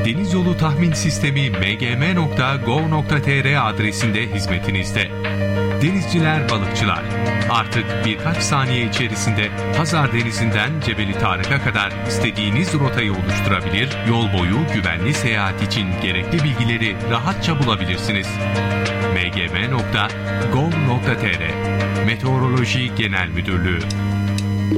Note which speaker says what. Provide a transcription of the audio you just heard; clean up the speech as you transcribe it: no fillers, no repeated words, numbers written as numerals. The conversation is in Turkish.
Speaker 1: Deniz Yolu Tahmin Sistemi mgm.gov.tr adresinde hizmetinizde. Denizciler, balıkçılar, artık birkaç saniye içerisinde Hazar Denizi'nden Cebeli Tarık'a kadar istediğiniz rotayı oluşturabilir, yol boyu güvenli seyahat için gerekli bilgileri rahatça bulabilirsiniz. mgm.gov.tr Meteoroloji Genel Müdürlüğü